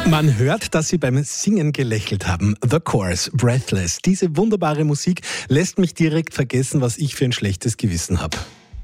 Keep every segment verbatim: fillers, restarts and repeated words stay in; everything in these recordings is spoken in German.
Man hört, dass Sie beim Singen gelächelt haben. The Course, Breathless. Diese wunderbare Musik lässt mich direkt vergessen, was ich für ein schlechtes Gewissen habe.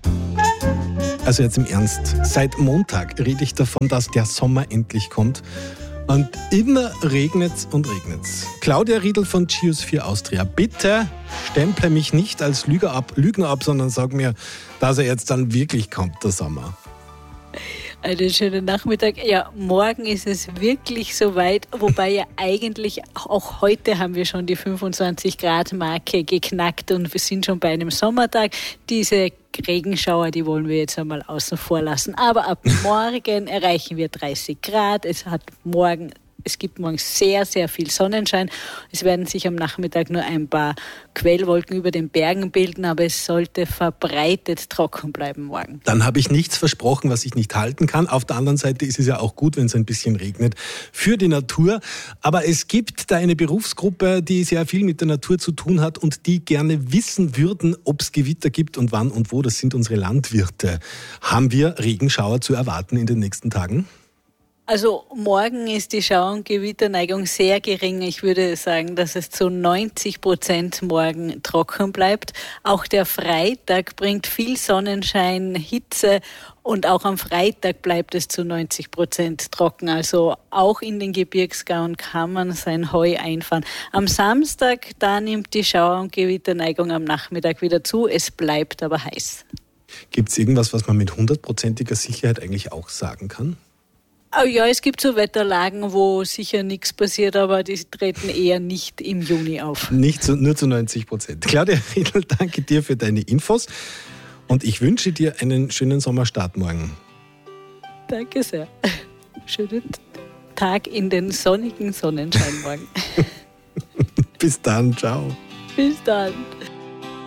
Also jetzt im Ernst. Seit Montag rede ich davon, dass der Sommer endlich kommt. Und immer regnet's und regnet's. Claudia Riedl von Geosphere Austria, bitte stemple mich nicht als Lüger ab, Lügner ab, sondern sag mir, dass er jetzt dann wirklich kommt, der Sommer. Einen schönen Nachmittag. Ja, morgen ist es wirklich soweit, wobei ja eigentlich auch heute haben wir schon die fünfundzwanzig Grad Marke geknackt und wir sind schon bei einem Sommertag. Diese Regenschauer, die wollen wir jetzt einmal außen vor lassen. Aber ab morgen erreichen wir dreißig Grad. Es hat morgen Es gibt morgen sehr, sehr viel Sonnenschein. Es werden sich am Nachmittag nur ein paar Quellwolken über den Bergen bilden, aber es sollte verbreitet trocken bleiben morgen. Dann habe ich nichts versprochen, was ich nicht halten kann. Auf der anderen Seite ist es ja auch gut, wenn es ein bisschen regnet für die Natur. Aber es gibt da eine Berufsgruppe, die sehr viel mit der Natur zu tun hat und die gerne wissen würden, ob es Gewitter gibt und wann und wo. Das sind unsere Landwirte. Haben wir Regenschauer zu erwarten in den nächsten Tagen? Also morgen ist die Schauer- und Gewitterneigung sehr gering. Ich würde sagen, dass es zu neunzig Prozent morgen trocken bleibt. Auch der Freitag bringt viel Sonnenschein, Hitze und auch am Freitag bleibt es zu neunzig Prozent trocken. Also auch in den Gebirgsgauen kann man sein Heu einfahren. Am Samstag, da nimmt die Schauer- und Gewitterneigung am Nachmittag wieder zu. Es bleibt aber heiß. Gibt es irgendwas, was man mit hundertprozentiger Sicherheit eigentlich auch sagen kann? Oh ja, es gibt so Wetterlagen, wo sicher nichts passiert, aber die treten eher nicht im Juni auf. Nicht zu, nur zu neunzig Prozent. Claudia Riedl, danke dir für deine Infos und ich wünsche dir einen schönen Sommerstart morgen. Danke sehr. Schönen Tag in den sonnigen Sonnenschein morgen. Bis dann, ciao. Bis dann.